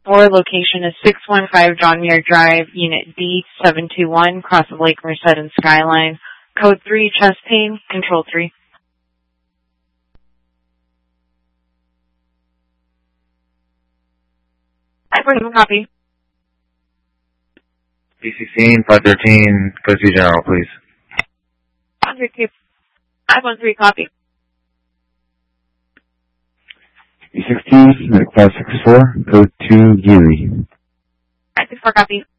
4, location is 615 John Muir Drive, Unit D721, cross of Lake Merced and Skyline. Code 3, chest pain, control 3. Copy. B16, 513, code 2 general, please. 513, copy. B16, 564, code 2 Geely. 564, copy.